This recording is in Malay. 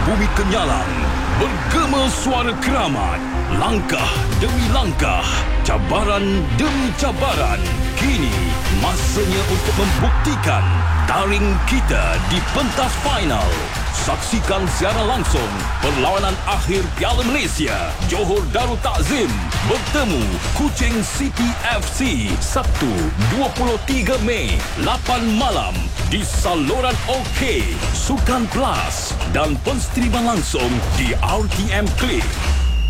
bumi kenyalang, bergema suara keramat, langkah demi langkah, cabaran demi cabaran. Kini masanya untuk membuktikan taring kita di pentas final. Saksikan secara langsung perlawanan akhir Piala Malaysia. Johor Darul Takzim bertemu Kuching City FC Sabtu 23 Mei 8 malam di saluran OK, Sukan Plus dan penstriman langsung di RTM Click.